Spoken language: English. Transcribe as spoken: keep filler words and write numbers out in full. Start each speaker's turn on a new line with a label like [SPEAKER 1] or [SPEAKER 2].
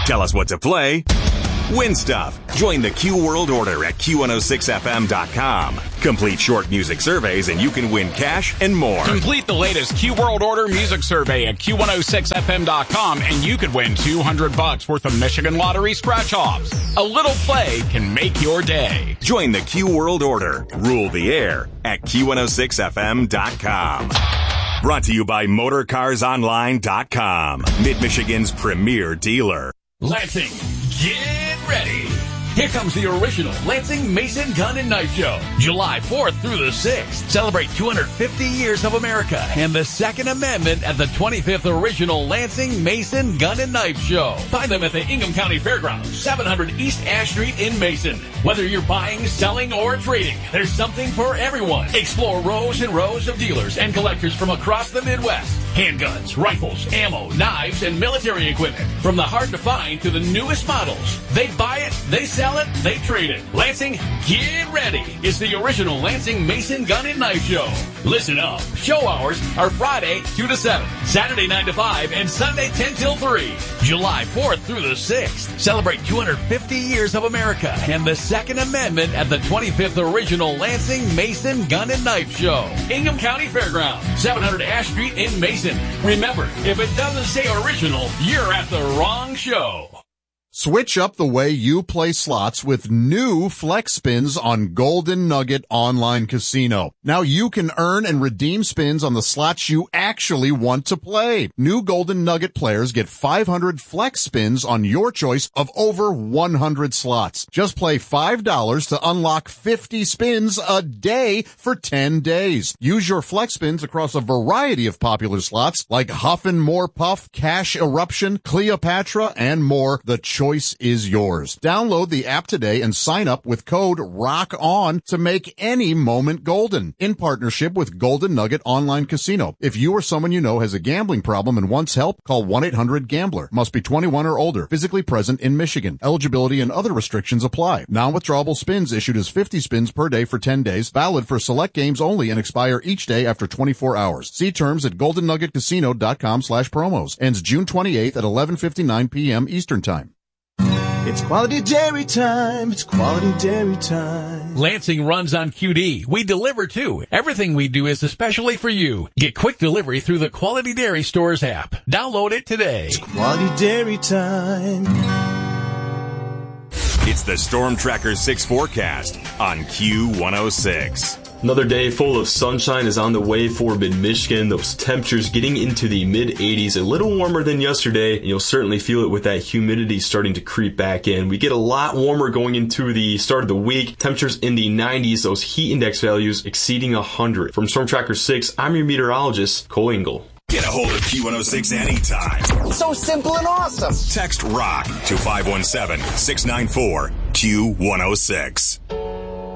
[SPEAKER 1] Tell us what to play. Win stuff. Join the Q World Order at Q one oh six F M dot com. Complete short music surveys and you can win cash and more.
[SPEAKER 2] Complete the latest Q World Order music survey at Q one oh six F M dot com and you could win two hundred bucks worth of Michigan Lottery scratch-offs. A little play can make your day.
[SPEAKER 1] Join the Q World Order. Rule the air at Q one oh six F M dot com. Brought to you by Motor Cars Online dot com. Mid-Michigan's premier dealer.
[SPEAKER 3] Lansing, get ready. Here comes the original Lansing Mason Gun and Knife Show. July fourth through the sixth. Celebrate two hundred fifty years of America and the Second Amendment at the twenty-fifth original Lansing Mason Gun and Knife Show. Find them at the Ingham County Fairgrounds, seven hundred East Ash Street in Mason. Whether you're buying, selling, or trading, there's something for everyone. Explore rows and rows of dealers and collectors from across the Midwest. Handguns, rifles, ammo, knives, and military equipment. From the hard to find to the newest models. They buy it, they sell it, they trade it. Lansing, get ready. It's the original Lansing Mason Gun and Knife Show. Listen up. Show hours are Friday two to seven, Saturday nine to five, and Sunday ten till three. July fourth through the sixth. Celebrate two hundred fifty years of America and the Second Amendment at the twenty-fifth original Lansing Mason Gun and Knife Show. Ingham County Fairgrounds, seven hundred Ash Street in Mason. Remember, if it doesn't say original, you're at the wrong show.
[SPEAKER 4] Switch up the way you play slots with new Flex Spins on Golden Nugget Online Casino. Now you can earn and redeem spins on the slots you actually want to play. New Golden Nugget players get five hundred Flex Spins on your choice of over one hundred slots. Just play five dollars to unlock fifty spins a day for ten days. Use your Flex Spins across a variety of popular slots like Huff and More Puff, Cash Eruption, Cleopatra, and more. The choice is yours. Download the app today and sign up with code ROCKON to make any moment golden. In partnership with Golden Nugget Online Casino. If you or someone you know has a gambling problem and wants help, call one eight hundred gambler. Must be twenty-one or older. Physically present in Michigan. Eligibility and other restrictions apply. Non-withdrawable spins issued as fifty spins per day for ten days. Valid for select games only and expire each day after twenty-four hours. See terms at golden nugget casino dot com slash promos. Ends June twenty-eighth at eleven fifty-nine p.m. Eastern Time.
[SPEAKER 5] It's quality dairy time. It's quality dairy time.
[SPEAKER 3] Lansing runs on Q D. We deliver too. Everything we do is especially for you. Get quick delivery through the Quality Dairy Stores app. Download it today.
[SPEAKER 5] It's quality dairy time.
[SPEAKER 1] It's the Storm Tracker six forecast on Q one oh six.
[SPEAKER 6] Another day full of sunshine is on the way for mid-Michigan. Those temperatures getting into the mid-eighties, a little warmer than yesterday, and you'll certainly feel it with that humidity starting to creep back in. We get a lot warmer going into the start of the week. Temperatures in the nineties, those heat index values exceeding one hundred. From Storm Tracker six, I'm your meteorologist, Cole Engel.
[SPEAKER 1] Get a hold of Q one oh six anytime.
[SPEAKER 7] So simple and awesome.
[SPEAKER 1] Text ROCK to five one seven, six nine four, Q one oh six.